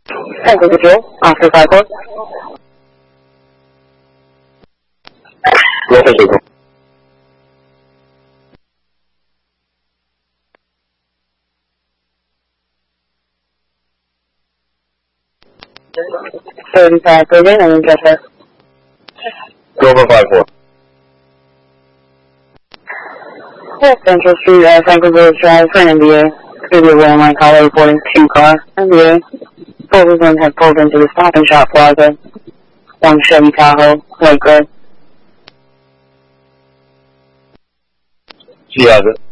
Central Patrol, Officer 5-4. Local Signal. Again, and just that. Silver 5-4. West Central Street, Franklin Village Drive for an NBA. Could be a landline caller reporting 2 car. NBA. Both of them had pulled into the Stop and Shop plaza. One Chevy Tahoe, white gray. She has it.